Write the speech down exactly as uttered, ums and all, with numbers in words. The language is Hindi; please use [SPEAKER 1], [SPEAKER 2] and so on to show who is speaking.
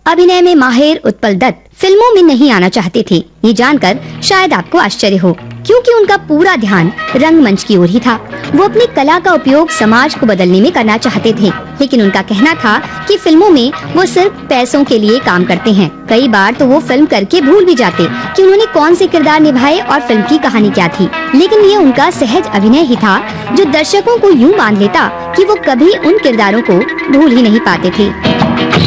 [SPEAKER 1] अभिनय में माहिर उत्पल दत्त फिल्मों में नहीं आना चाहते थे। ये जानकर शायद आपको आश्चर्य हो, क्योंकि उनका पूरा ध्यान रंगमंच की ओर ही था। वो अपनी कला का उपयोग समाज को बदलने में करना चाहते थे, लेकिन उनका कहना था कि फिल्मों में वो सिर्फ पैसों के लिए काम करते हैं। कई बार तो वो फिल्म करके भूल भी जाते कि उन्होंने कौन से किरदार निभाए और फिल्म की कहानी क्या थी। लेकिन ये उनका सहज अभिनय ही था जो दर्शकों को यूँ बांध लेता कि वो कभी उन किरदारों को भूल ही नहीं पाते थे।